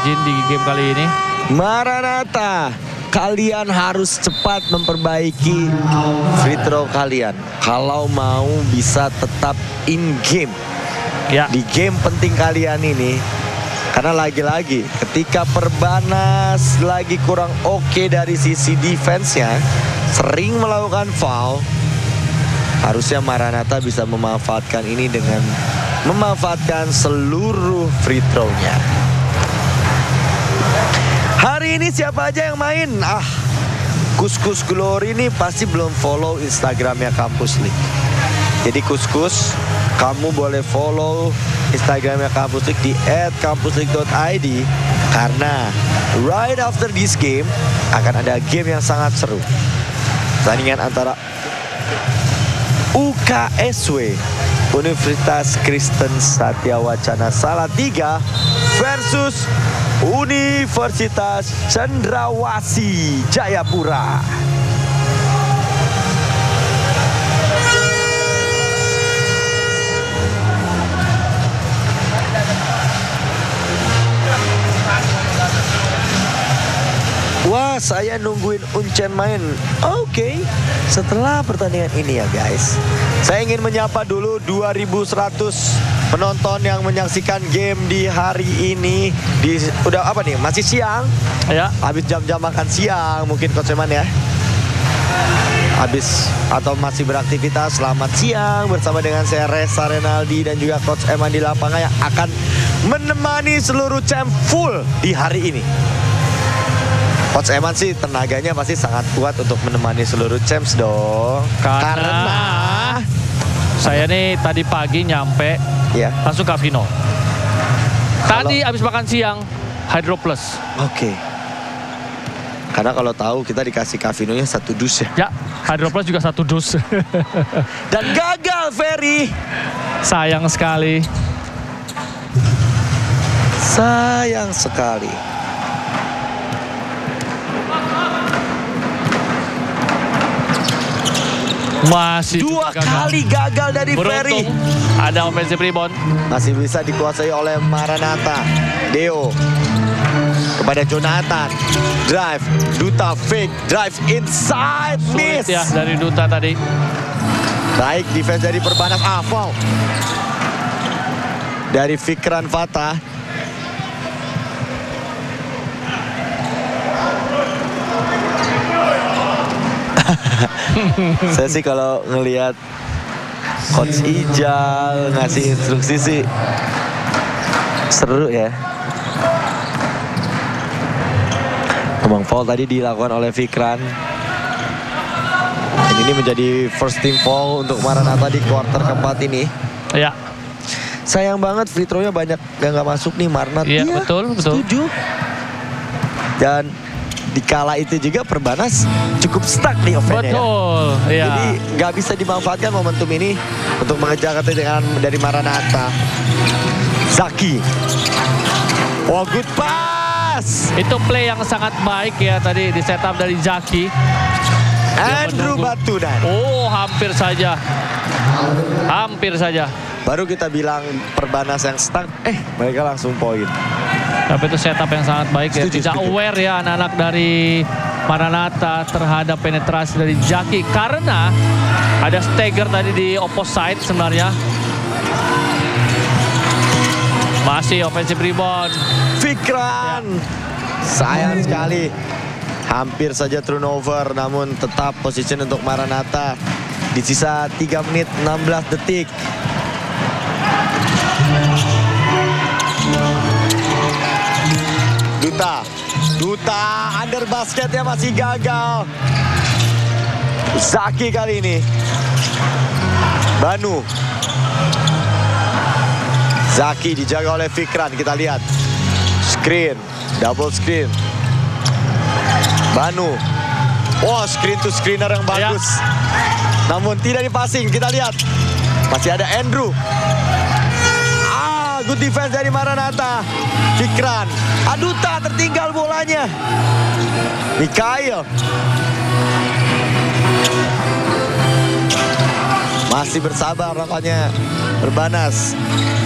margin di game kali ini. Maranatha, kalian harus cepat memperbaiki free throw kalian kalau mau bisa tetap in game. Ya. Di game penting kalian ini. Karena lagi-lagi ketika Perbanas lagi kurang oke dari sisi defense-nya, sering melakukan foul, harusnya Maranatha bisa memanfaatkan ini dengan memanfaatkan seluruh free throw-nya. Hari ini siapa aja yang main? Kuskus Glory ini pasti belum follow Instagramnya Kampus League. Jadi Kuskus, kamu boleh follow Instagramnya Kampus League di @kampusleague.id, karena right after this game akan ada game yang sangat seru. Pertandingan antara UKSW Universitas Kristen Satya Wacana Salatiga versus Universitas Cendrawasih Jayapura. Wah, saya nungguin Uncen main. Oke. Setelah pertandingan ini ya guys, saya ingin menyapa dulu 2100 penonton yang menyaksikan game di hari ini. Udah apa nih? Masih siang? Ya. Habis jam-jam makan siang mungkin Coach Eman ya. Habis atau masih beraktivitas, selamat siang bersama dengan saya Reza Renaldi dan juga Coach Eman di lapangan yang akan menemani seluruh champ full di hari ini. Coach Eman sih tenaganya pasti sangat kuat untuk menemani seluruh champs dong. Karena saya nih tadi pagi nyampe ya, langsung Kavino. Tadi habis makan siang Hydro Plus. Oke. Karena kalau tahu kita dikasih Kavinonya 1 dus ya. Ya, Hydro Plus juga 1 dus. Dan gagal Ferry. Sayang sekali. Sayang sekali. Masih 2 kali gagal dari Ferry. Ada offensive rebound. Masih bisa dikuasai oleh Maranatha. Deo kepada Jonathan. Drive, Duta fake, drive inside, miss. Sulit ya dari Duta tadi. Baik defense dari Perbanas, foul dari Fikran Fatah. Saya sih kalau ngelihat Coach Ijal ngasih instruksi sih seru ya. Memang foul tadi dilakukan oleh Fikran. Dan ini menjadi first team foul untuk Maranatha di quarter keempat ini. Ya. Sayang banget free throw-nya banyak yang nggak masuk nih Maranatha. Iya, betul. Setuju. Dan di kala itu juga Perbanas cukup stuck di offense-nya. Betul, ya. Jadi nggak bisa dimanfaatkan momentum ini untuk mengejar ketinggalan dari Maranatha. Zaki. Oh, good pass. Itu play yang sangat baik ya tadi di setup dari Zaki. Andrew Batunan. Oh, hampir saja. Hampir saja. Baru kita bilang Perbanas yang stuck, mereka langsung poin. Tapi itu setup yang sangat baik ya. Setuju, Tidak setuju. aware ya anak-anak dari Maranatha terhadap penetrasi dari Zaki. Karena ada stagger tadi di opposite sebenarnya. Masih offensive rebound. Fikran. Sayang sekali. Hampir saja turnover, namun tetap position untuk Maranatha. Di sisa 3 menit 16 detik. Duta under basketnya masih gagal. Zaki kali ini. Banu. Zaki dijaga oleh Fikran, kita lihat. Screen, double screen. Banu. Oh, screen to screener yang bagus. Namun tidak dipassing, kita lihat. Masih ada Andrew. Good defense dari Maranatha. Fikran. Duta tertinggal bolanya. Mikhail. Masih bersabar rokoknya Perbanas.